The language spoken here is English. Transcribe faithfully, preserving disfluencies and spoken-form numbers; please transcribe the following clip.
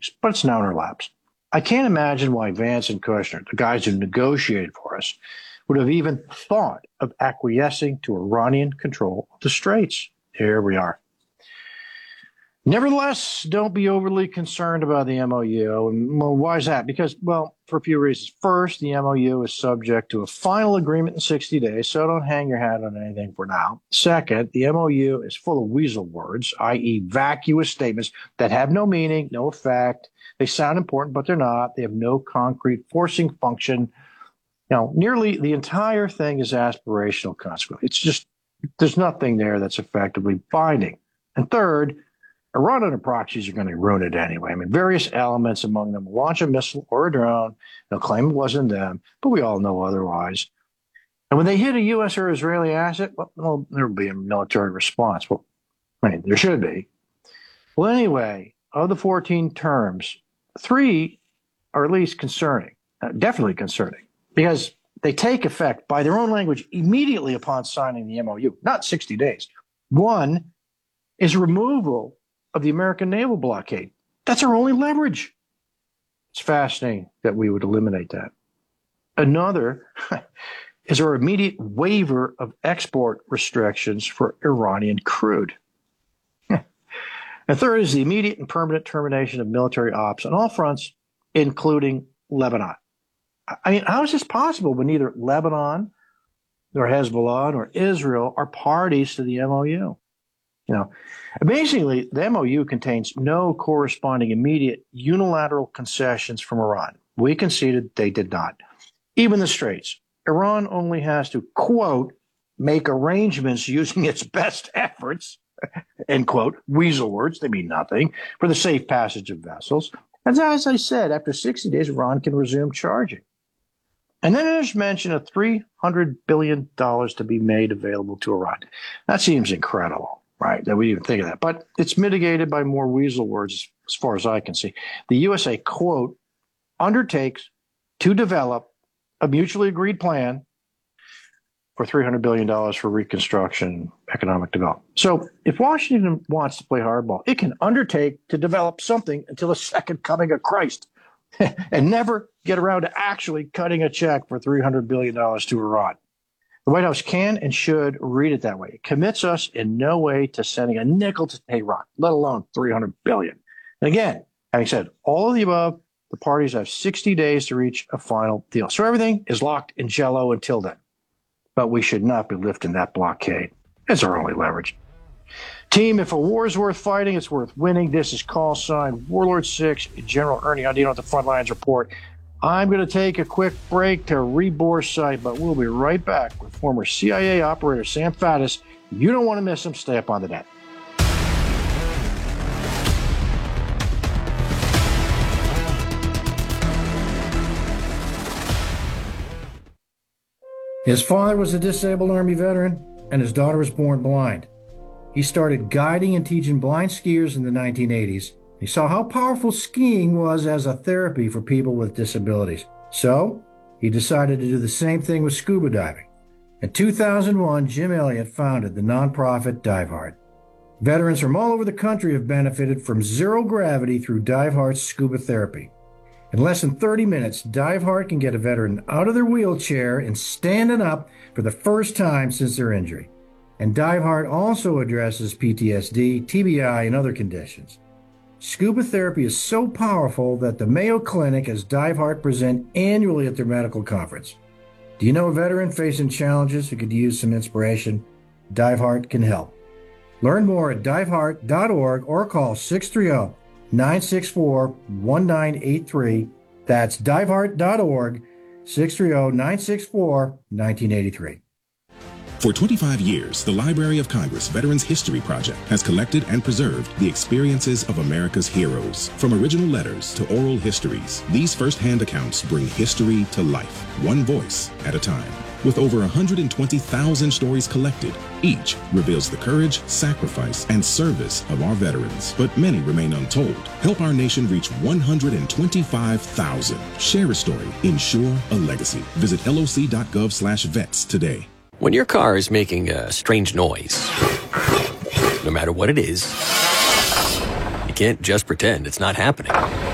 findings, but it's now in our laps. I can't imagine why Vance and Kushner, the guys who negotiated for us, would have even thought of acquiescing to Iranian control of the Straits. Here we are. Nevertheless, don't be overly concerned about the M O U. And, well, why is that? Because, well, for a few reasons. First, the M O U is subject to a final agreement in sixty days, so don't hang your hat on anything for now. Second, the M O U is full of weasel words, that is vacuous statements that have no meaning, no effect. They sound important, but they're not. They have no concrete forcing function. You know, nearly the entire thing is aspirational consequence. It's just, there's nothing there that's effectively binding. And third, Iran under proxies are going to ruin it anyway. I mean, various elements among them will launch a missile or a drone. They'll claim it wasn't them, but we all know otherwise. And when they hit a U S or Israeli asset, well, well there will be a military response. Well, I mean, there should be. Well, anyway, of the fourteen terms, three are at least concerning, uh, definitely concerning, because they take effect by their own language immediately upon signing the M O U, not sixty days. One is removal of the American naval blockade. That's our only leverage. It's fascinating that we would eliminate that. Another is our immediate waiver of export restrictions for Iranian crude. And third is the immediate and permanent termination of military ops on all fronts, including Lebanon. I mean, how is this possible when neither Lebanon nor Hezbollah nor Israel are parties to the M O U? You know, amazingly, the M O U contains no corresponding immediate unilateral concessions from Iran. We conceded they did not. Even the Straits. Iran only has to, quote, make arrangements using its best efforts, end quote, weasel words, they mean nothing, for the safe passage of vessels. And as I said, after sixty days, Iran can resume charging. And then there's mention of three hundred billion dollars to be made available to Iran. That seems incredible. Right, that we even think of that. But it's mitigated by more weasel words as far as I can see. The U S A, quote, undertakes to develop a mutually agreed plan for three hundred billion dollars for reconstruction and economic development. So if Washington wants to play hardball, it can undertake to develop something until the second coming of Christ and never get around to actually cutting a check for three hundred billion dollars to Iran. The White House can and should read it that way. It commits us in no way to sending a nickel to Tehran, let alone three hundred billion dollars. And again, having said all of the above, the parties have sixty days to reach a final deal. So everything is locked in jello until then. But we should not be lifting that blockade. It's our only leverage. Team, if a war is worth fighting, it's worth winning. This is call sign Warlord six, General Ernie Andino at the Frontlines Report. I'm going to take a quick break to rebore site, but we'll be right back with former C I A operator Sam Faddis. You don't want to miss him. Stay up on the net. His father was a disabled Army veteran, and his daughter was born blind. He started guiding and teaching blind skiers in the nineteen eighties. He saw how powerful skiing was as a therapy for people with disabilities. So he decided to do the same thing with scuba diving. In two thousand one, Jim Elliott founded the nonprofit DiveHeart. Veterans from all over the country have benefited from zero gravity through DiveHeart's scuba therapy. In less than thirty minutes, DiveHeart can get a veteran out of their wheelchair and standing up for the first time since their injury. And DiveHeart also addresses P T S D, T B I, and other conditions. Scuba therapy is so powerful that the Mayo Clinic has DiveHeart present annually at their medical conference. Do you know a veteran facing challenges who could use some inspiration? DiveHeart can help. Learn more at dive heart dot org or call six three zero, nine six four, one nine eight three. That's dive heart dot org, six three zero, nine six four, one nine eight three. For twenty-five years, the Library of Congress Veterans History Project has collected and preserved the experiences of America's heroes. From original letters to oral histories, these first-hand accounts bring history to life, one voice at a time. With over one hundred twenty thousand stories collected, each reveals the courage, sacrifice, and service of our veterans. But many remain untold. Help our nation reach one hundred twenty-five thousand. Share a story. Ensure a legacy. Visit L O C dot gov slash vets today. When your car is making a strange noise, no matter what it is, you can't just pretend it's not happening.